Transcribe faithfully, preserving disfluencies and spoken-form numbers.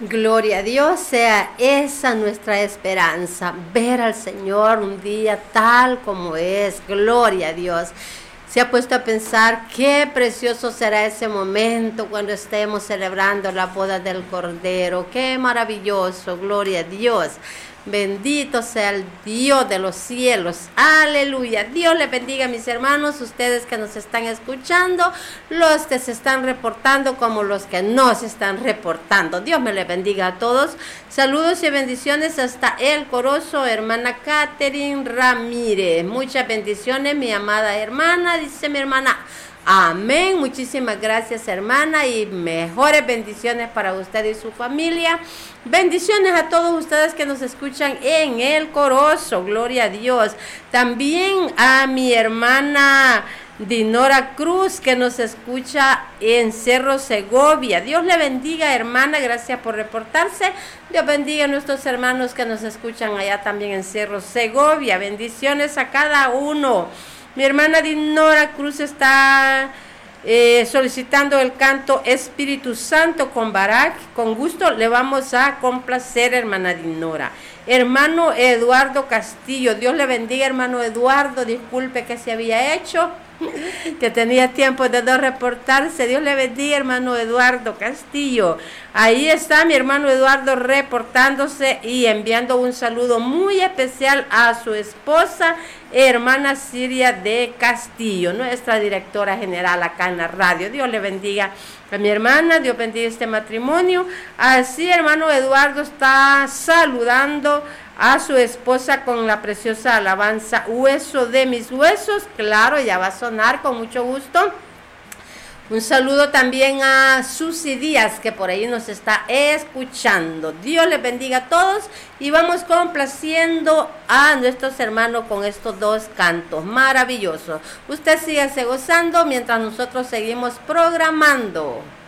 Gloria a Dios, sea esa nuestra esperanza, ver al Señor un día tal como es. Gloria a Dios. Se ha puesto a pensar qué precioso será ese momento cuando estemos celebrando la boda del Cordero. Qué maravilloso, gloria a Dios. Bendito sea el Dios de los cielos. Aleluya. Dios les bendiga, mis hermanos, ustedes que nos están escuchando, los que se están reportando como los que no se están reportando. Dios me les bendiga a todos. Saludos y bendiciones hasta El Corozo, hermana Catherine Ramírez. Muchas bendiciones, mi amada hermana, dice mi hermana. Amén. Muchísimas gracias, hermana, y mejores bendiciones para usted y su familia. Bendiciones a todos ustedes que nos escuchan en El Corozo. Gloria a Dios. También a mi hermana Dinora Cruz, que nos escucha en Cerro Segovia. Dios le bendiga, hermana. Gracias por reportarse. Dios bendiga a nuestros hermanos que nos escuchan allá también en Cerro Segovia. Bendiciones a cada uno. Mi hermana Dinora Cruz está eh, solicitando el canto Espíritu Santo con Barak. Con gusto le vamos a complacer, hermana Dinora. Hermano Eduardo Castillo, Dios le bendiga, hermano Eduardo. Disculpe que se había hecho, que tenía tiempo de no reportarse. Dios le bendiga, hermano Eduardo Castillo. Ahí está mi hermano Eduardo reportándose y enviando un saludo muy especial a su esposa, hermana Siria de Castillo, nuestra directora general acá en la radio. Dios le bendiga a mi hermana, Dios bendiga este matrimonio. Así, hermano Eduardo está saludando a su esposa con la preciosa alabanza Hueso de mis huesos. Claro, ya va a sonar con mucho gusto. Un saludo también a Susy Díaz, que por ahí nos está escuchando. Dios les bendiga a todos y vamos complaciendo a nuestros hermanos con estos dos cantos maravillosos. Usted sígase gozando mientras nosotros seguimos programando.